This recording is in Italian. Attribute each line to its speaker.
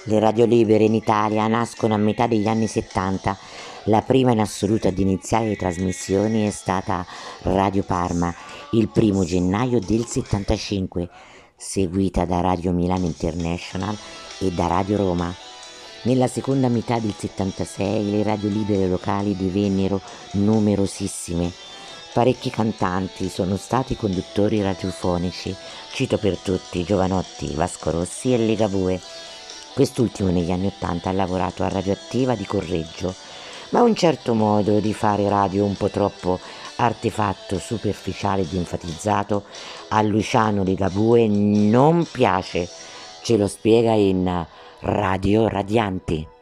Speaker 1: Le radio libere in Italia nascono a metà degli anni 70. La prima in assoluto ad iniziare le trasmissioni è stata Radio Parma il 1° gennaio del 75, seguita da Radio Milano International e da Radio Roma. Nella seconda metà del 76 le radio libere locali divennero numerosissime. Parecchi cantanti sono stati conduttori radiofonici, cito per tutti Giovanotti, Vasco Rossi e Ligabue. Quest'ultimo negli anni '80 ha lavorato a Radioattiva di Correggio, ma un certo modo di fare radio un po' troppo artefatto, superficiale ed enfatizzato a Luciano Ligabue non piace. Ce lo spiega in Radio Radianti.